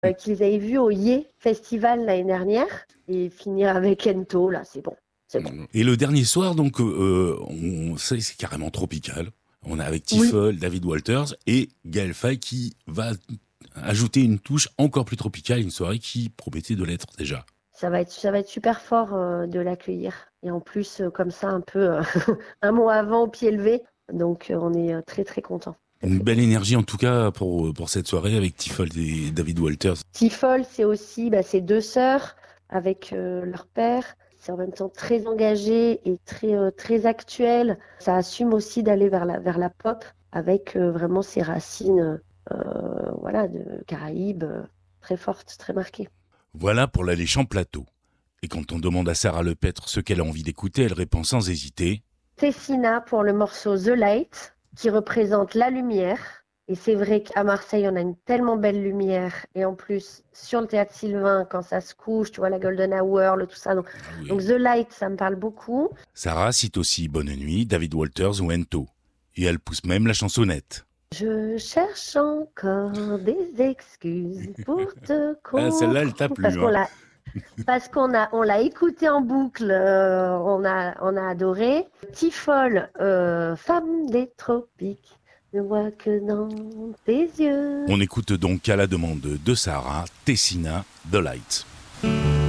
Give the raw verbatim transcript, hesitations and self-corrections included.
euh, qu'ils avaient vu au Yé Festival l'année dernière. Et finir avec Ento, là, c'est bon. C'est bon. Et le dernier soir, donc, euh, on, c'est, c'est carrément tropical. On est avec Oui. Tiffol, David Walters et Gaël Faye qui va ajouter une touche encore plus tropicale, une soirée qui promettait de l'être déjà. Ça va être, ça va être super fort euh, de l'accueillir. Et en plus, euh, comme ça, un peu euh, un mois avant, au pied levé. Donc, euh, on est euh, très, très contents. Une belle énergie en tout cas pour, pour cette soirée avec Tiffol et David Walters. Tiffol, c'est aussi bah, ses deux sœurs avec euh, leur père. C'est en même temps très engagé et très, euh, très actuel. Ça assume aussi d'aller vers la, vers la pop avec euh, vraiment ses racines euh, voilà, de Caraïbes euh, très fortes, très marquées. Voilà pour l'alléchant plateau. Et quand on demande à Sarah Lepêtre ce qu'elle a envie d'écouter, elle répond sans hésiter. Tessina pour le morceau The Light, qui représente la lumière. Et c'est vrai qu'à Marseille, on a une tellement belle lumière. Et en plus, sur le théâtre Sylvain, quand ça se couche, tu vois, la Golden Hour, le, tout ça. Donc, Ah oui. donc The Light, ça me parle beaucoup. Sarah cite aussi Bonne Nuit, David Walters ou Ento. Et elle pousse même la chansonnette. Je cherche encore des excuses pour te Ah, celle-là, elle t'a comprendre. Parce plu, qu'on hein. l'a, parce qu'on a, on l'a écouté en boucle, euh, on a, on a adoré. Tiffol, euh, femme des tropiques, ne vois que dans tes yeux. On écoute donc à la demande de Sarah, Tessina, The Light.